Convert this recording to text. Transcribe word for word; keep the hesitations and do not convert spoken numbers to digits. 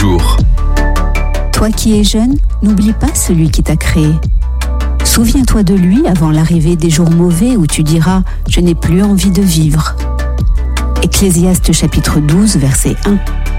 jour. Toi qui es jeune, n'oublie pas celui qui t'a créé. Souviens-toi de lui avant l'arrivée des jours mauvais où tu diras « Je n'ai plus envie de vivre ». Ecclésiaste chapitre douze, verset un.